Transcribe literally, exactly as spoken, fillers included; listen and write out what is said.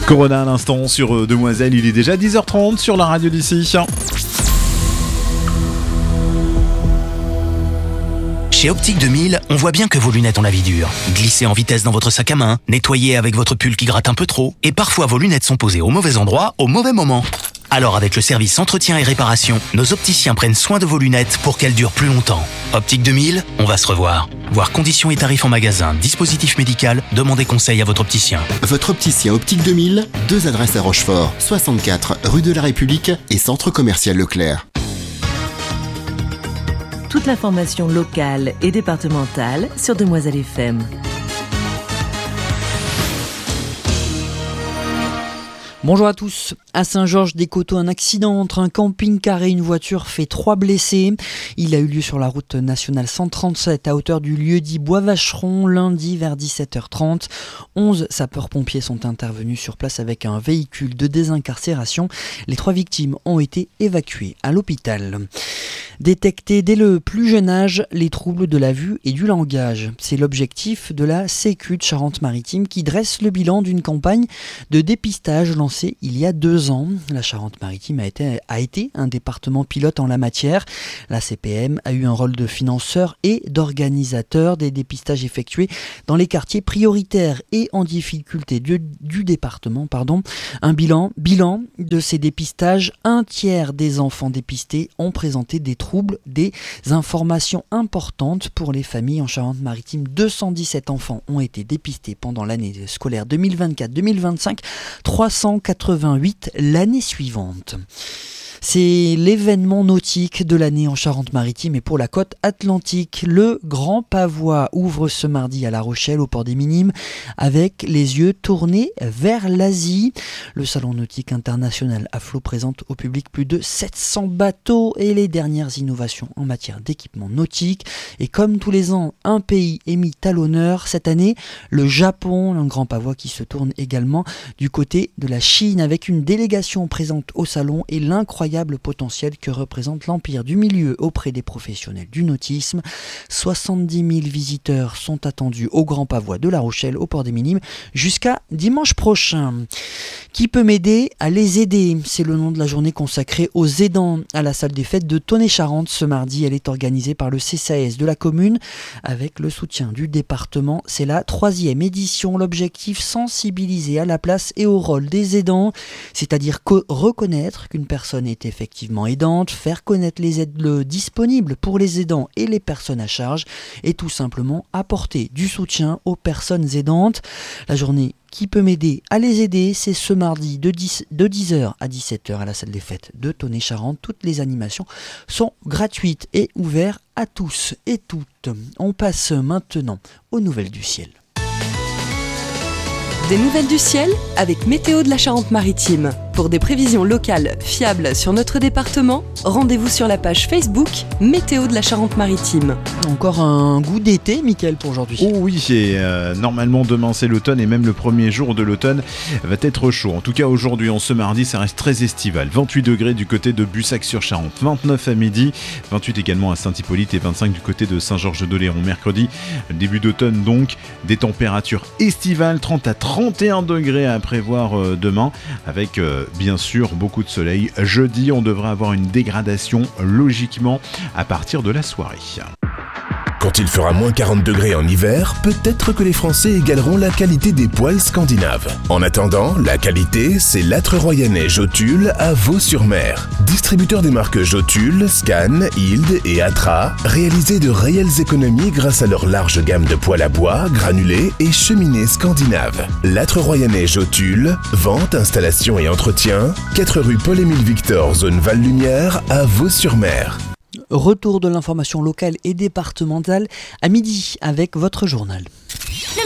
Corona à l'instant sur Demoiselle, il est déjà dix heures trente sur la radio d'ici. Chez Optique deux mille, on voit bien que vos lunettes ont la vie dure. Glissez en vitesse dans votre sac à main, nettoyez avec votre pull qui gratte un peu trop, et parfois vos lunettes sont posées au mauvais endroit, au mauvais moment. Alors avec le service entretien et réparation, nos opticiens prennent soin de vos lunettes pour qu'elles durent plus longtemps. Optique deux mille, on va se revoir. Voir conditions et tarifs en magasin, dispositif médical, demandez conseil à votre opticien. Votre opticien Optique deux mille, deux adresses à Rochefort, soixante-quatre rue de la République et centre commercial Leclerc. Toute l'information locale et départementale sur Demoiselle F M. Bonjour à tous. À Saint-Georges-des-Coteaux, un accident entre un camping-car et une voiture fait trois blessés. Il a eu lieu sur la route nationale cent trente-sept à hauteur du lieu-dit Bois-Vacheron lundi vers dix-sept heures trente. onze sapeurs-pompiers sont intervenus sur place avec un véhicule de désincarcération. Les trois victimes ont été évacuées à l'hôpital. Détecter dès le plus jeune âge les troubles de la vue et du langage. C'est l'objectif de la Sécu de Charente-Maritime qui dresse le bilan d'une campagne de dépistage lancée il y a deux ans. La Charente-Maritime a été, a été un département pilote en la matière. La C P M a eu un rôle de financeur et d'organisateur des dépistages effectués dans les quartiers prioritaires et en difficulté du, du département. Pardon. Un bilan, bilan de ces dépistages, un tiers des enfants dépistés ont présenté des troubles, des informations importantes pour les familles en Charente-Maritime. deux cent dix-sept enfants ont été dépistés pendant l'année scolaire deux mille vingt-quatre deux mille vingt-cinq, trois cent quatre-vingt-huit l'année suivante. C'est l'événement nautique de l'année en Charente-Maritime et pour la côte atlantique. Le Grand Pavois ouvre ce mardi à La Rochelle au port des Minimes avec les yeux tournés vers l'Asie. Le Salon nautique international à flot présente au public plus de sept cents bateaux et les dernières innovations en matière d'équipement nautique. Et comme tous les ans, un pays est mis à l'honneur. Cette année, le Japon, un Grand Pavois qui se tourne également du côté de la Chine avec une délégation présente au salon et l'incroyable potentiel que représente l'empire du milieu auprès des professionnels du nautisme. soixante-dix mille visiteurs sont attendus au Grand Pavois de La Rochelle au port des Minimes jusqu'à dimanche prochain. Qui peut m'aider à les aider? C'est le nom de la journée consacrée aux aidants à la salle des fêtes de Tonnet-Charente ce mardi. Elle est organisée par le C C A S de la commune avec le soutien du département. C'est la troisième édition. L'objectif, sensibiliser à la place et au rôle des aidants, c'est-à-dire co- reconnaître qu'une personne est effectivement aidante, faire connaître les aides disponibles pour les aidants et les personnes à charge et tout simplement apporter du soutien aux personnes aidantes. La journée Qui peut m'aider à les aider, c'est ce mardi de, dix, de dix heures à dix-sept heures à la salle des fêtes de Tonnet-Charente. Toutes les animations sont gratuites et ouvertes à tous et toutes. On passe maintenant aux nouvelles du ciel. Des nouvelles du ciel avec Météo de la Charente-Maritime. Pour des prévisions locales fiables sur notre département, rendez-vous sur la page Facebook Météo de la Charente-Maritime. Encore un goût d'été, Mickaël, pour aujourd'hui. Oh oui, et euh, normalement demain c'est l'automne et même le premier jour de l'automne va être chaud. En tout cas aujourd'hui, en ce mardi, ça reste très estival. vingt-huit degrés du côté de Bussac-sur-Charente, vingt-neuf à midi, vingt-huit également à Saint-Hippolyte et vingt-cinq du côté de Saint-Georges-d'Oléron. Mercredi, début d'automne donc, des températures estivales, trente à trente et un degrés à prévoir euh, demain avec euh, bien sûr beaucoup de soleil. Jeudi, on devrait avoir une dégradation logiquement à partir de la soirée. Quand il fera moins quarante degrés en hiver, peut-être que les Français égaleront la qualité des poêles scandinaves. En attendant, la qualité, c'est l'âtre royannais Jotule à Vaux-sur-Mer. Distributeur des marques Jotule, Scan, Hild et Atra, réalisés de réelles économies grâce à leur large gamme de poêles à bois, granulés et cheminées scandinaves. L'âtre royannais Jotule, vente, installation et entretien, quatre rue Paul-Émile Victor, zone Val-Lumière à Vaux-sur-Mer. Retour de l'information locale et départementale à midi avec votre journal. Le